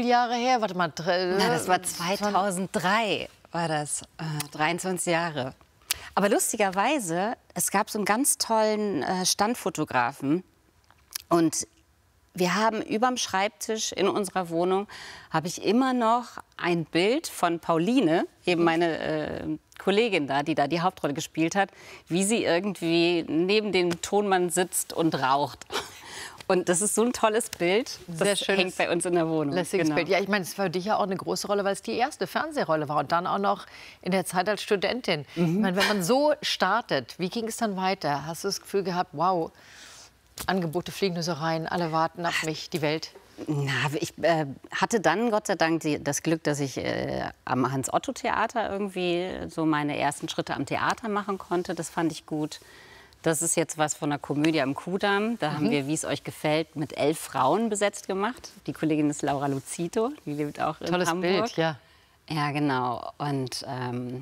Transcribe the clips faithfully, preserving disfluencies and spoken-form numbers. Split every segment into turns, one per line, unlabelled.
Jahre her? Warte mal.
Na, das war zweitausenddrei, war das. Äh, dreiundzwanzig Jahre. Aber lustigerweise, es gab so einen ganz tollen äh, Standfotografen. Und wir haben überm Schreibtisch in unserer Wohnung, habe ich immer noch ein Bild von Pauline, eben meine äh, Kollegin da, die da die Hauptrolle gespielt hat, wie sie irgendwie neben dem Tonmann sitzt und raucht. Und das ist so ein tolles Bild. Das
Sehr schönes,
hängt bei uns in der Wohnung.
Lässiges
Genau.
Bild. Ja, ich meine, es war für dich ja auch eine große Rolle, weil es die erste Fernsehrolle war. Und dann auch noch in der Zeit als Studentin. Mhm. Ich meine, wenn man so startet, wie ging es dann weiter? Hast du das Gefühl gehabt, wow, Angebote fliegen nur so rein, alle warten auf mich, die Welt?
Na, ich äh, hatte dann Gott sei Dank die, das Glück, dass ich äh, am Hans-Otto-Theater irgendwie so meine ersten Schritte am Theater machen konnte. Das fand ich gut. Das ist jetzt was von der Komödie am Kudamm. Da mhm. haben wir, wie es euch gefällt, mit elf Frauen besetzt gemacht. Die Kollegin ist Laura Luzito, die lebt auch in
Tolles
Hamburg.
Bild, ja.
Ja, genau. Und ähm,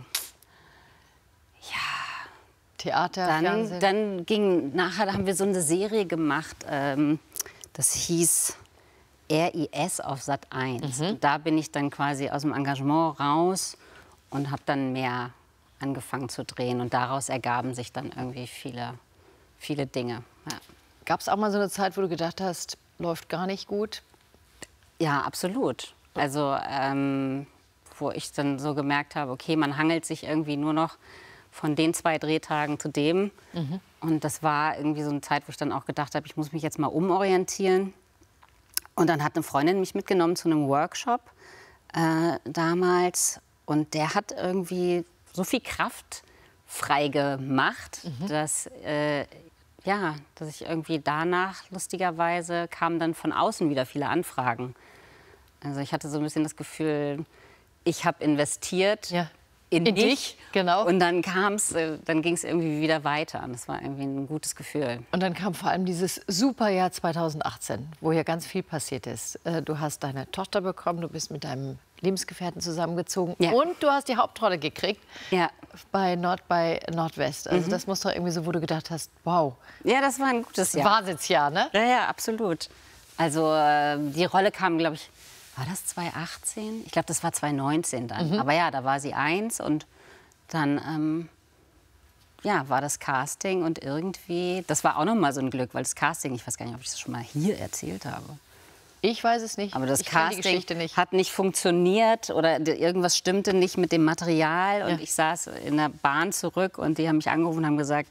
ja.
Theater,
dann,
Fernsehen.
Dann ging, nachher haben wir so eine Serie gemacht, ähm, das hieß R I S auf Sat eins. Mhm. Da bin ich dann quasi aus dem Engagement raus und habe dann mehr angefangen zu drehen. Und daraus ergaben sich dann irgendwie viele, viele Dinge. Ja.
Gab es auch mal so eine Zeit, wo du gedacht hast, läuft gar nicht gut?
Ja, absolut. Also ähm, wo ich dann so gemerkt habe, okay, man hangelt sich irgendwie nur noch von den zwei Drehtagen zu dem. Mhm. Und das war irgendwie so eine Zeit, wo ich dann auch gedacht habe, ich muss mich jetzt mal umorientieren. Und dann hat eine Freundin mich mitgenommen zu einem Workshop äh, damals. Und der hat irgendwie so viel Kraft frei gemacht, mhm. dass, äh, ja, dass ich irgendwie danach, lustigerweise, kamen dann von außen wieder viele Anfragen. Also ich hatte so ein bisschen das Gefühl, ich habe investiert.
Ja.
In,
in
dich,
dich, genau.
Und dann kam's, dann ging es irgendwie wieder weiter. Und das war irgendwie ein gutes Gefühl.
Und dann kam vor allem dieses super Jahr zweitausendachtzehn, wo ja ganz viel passiert ist. Du hast deine Tochter bekommen, du bist mit deinem Lebensgefährten zusammengezogen ja. und du hast die Hauptrolle gekriegt ja. bei Nord bei Nordwest. Also mhm. das muss doch irgendwie so, wo du gedacht hast, wow.
Ja, das war ein gutes Jahr.
Wahnsinnsjahr, ne?
Ja, ja, absolut. Also die Rolle kam, glaube ich, war das zweitausendachtzehn? Ich glaube, das war zweitausendneunzehn dann. Mhm. Aber ja, da war sie eins und dann ähm, ja, war das Casting und irgendwie, das war auch noch mal so ein Glück, weil das Casting, ich weiß gar nicht, ob ich das schon mal hier erzählt habe.
Ich weiß es nicht.
Aber das
ich
Casting
nicht.
hat nicht funktioniert oder irgendwas stimmte nicht mit dem Material. Und ja. ich saß in der Bahn zurück und die haben mich angerufen und haben gesagt,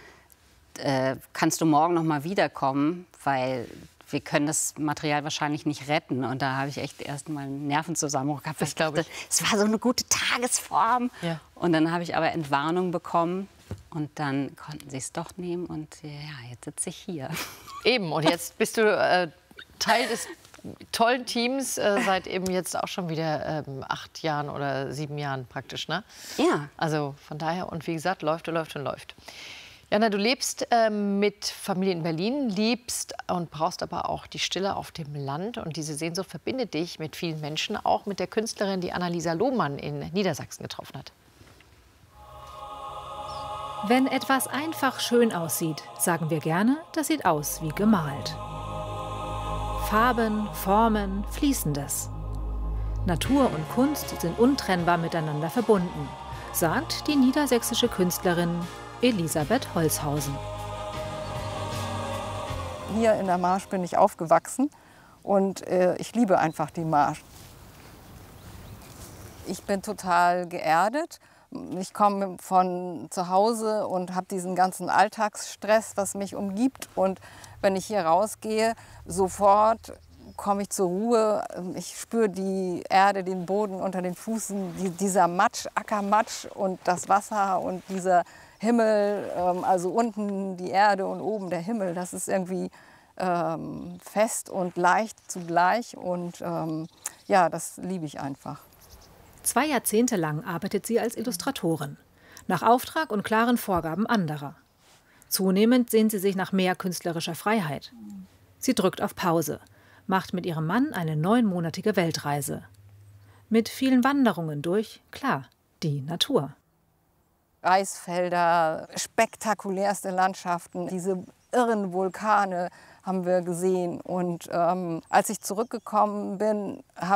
äh, kannst du morgen noch mal wiederkommen, weil wir können das Material wahrscheinlich nicht retten. Und da habe ich echt erst mal einen Nervenzusammenbruch gehabt.
Das glaube ich.
Es war so eine gute Tagesform.
Ja.
Und dann habe ich aber Entwarnung bekommen. Und dann konnten sie es doch nehmen. Und ja, jetzt sitze ich hier.
Eben. Und jetzt bist du äh, Teil des tollen Teams äh, seit eben jetzt auch schon wieder ähm, acht Jahren oder sieben Jahren praktisch, ne?
Ja.
Also von daher, und wie gesagt, läuft und läuft und läuft. Jana, du lebst ähm, mit Familie in Berlin, liebst und brauchst aber auch die Stille auf dem Land. Und diese Sehnsucht verbindet dich mit vielen Menschen, auch mit der Künstlerin, die Annalisa Lohmann in Niedersachsen getroffen hat.
Wenn etwas einfach schön aussieht, sagen wir gerne, das sieht aus wie gemalt. Farben, Formen, Fließendes. Natur und Kunst sind untrennbar miteinander verbunden, sagt die niedersächsische Künstlerin Elisabeth Holzhausen.
Hier in der Marsch bin ich aufgewachsen und äh, ich liebe einfach die Marsch. Ich bin total geerdet. Ich komme von zu Hause und habe diesen ganzen Alltagsstress, was mich umgibt. Und wenn ich hier rausgehe, sofort komme ich zur Ruhe. Ich spüre die Erde, den Boden unter den Füßen, die, dieser Matsch, Ackermatsch und das Wasser und dieser Himmel, ähm, also unten die Erde und oben der Himmel. Das ist irgendwie ähm, fest und leicht zugleich. Und ähm, ja, das liebe ich einfach.
Zwei Jahrzehnte lang arbeitet sie als Illustratorin, nach Auftrag und klaren Vorgaben anderer. Zunehmend sehnt sie sich nach mehr künstlerischer Freiheit. Sie drückt auf Pause, macht mit ihrem Mann eine neunmonatige Weltreise. Mit vielen Wanderungen durch, klar, die Natur.
Reisfelder, spektakulärste Landschaften, diese irren Vulkane haben wir gesehen. Und ähm, als ich zurückgekommen bin, habe